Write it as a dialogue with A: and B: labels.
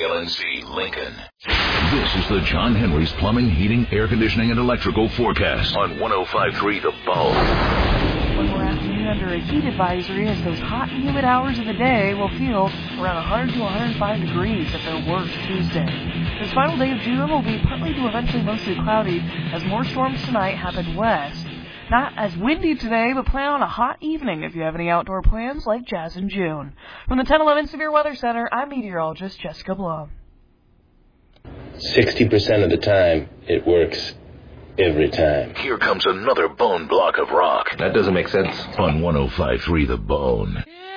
A: KLNC Lincoln. This is the John Henry's Plumbing, Heating, Air Conditioning, and Electrical Forecast on 105.3 The Bone.
B: One more afternoon under a heat advisory as those hot and humid hours of the day will feel around 100 to 105 degrees at their worst Tuesday. This final day of June will be partly to eventually mostly cloudy as more storms tonight happen west. Not as windy today, but plan on a hot evening if you have any outdoor plans like Jazz in June. From the 1011 Severe Weather Center, I'm meteorologist Jessica Blum.
C: 60% of the time, it works every time.
A: Here comes another bone block of rock.
D: That doesn't make sense.
A: On 105.3 The Bone.